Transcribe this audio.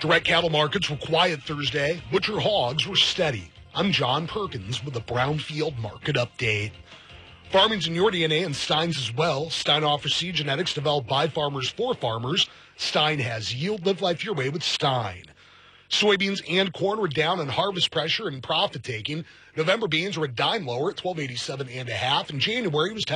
Direct cattle markets were quiet Thursday. Butcher hogs were steady. I'm John Perkins with a Brownfield Market Update. Farming's in your DNA and Stein's as well. Stein offers seed genetics developed by farmers for farmers. Stein has yield. Live life your way with Stein. Soybeans and corn were down on harvest pressure and profit taking. November beans were a dime lower at $12.87 and a half, and January was